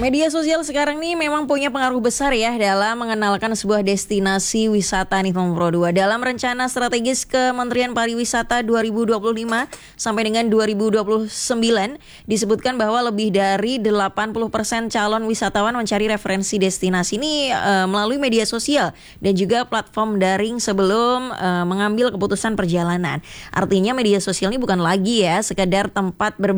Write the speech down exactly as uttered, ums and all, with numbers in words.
Media sosial sekarang nih memang punya pengaruh besar ya dalam mengenalkan sebuah destinasi wisata nih Bang Pro dua. Dalam rencana strategis Kementerian Pariwisata dua ribu dua puluh lima sampai dengan dua ribu dua puluh sembilan disebutkan bahwa lebih dari delapan puluh persen calon wisatawan mencari referensi destinasi ini e, melalui media sosial dan juga platform daring sebelum e, mengambil keputusan perjalanan. Artinya media sosial ini bukan lagi ya sekedar tempat berbagi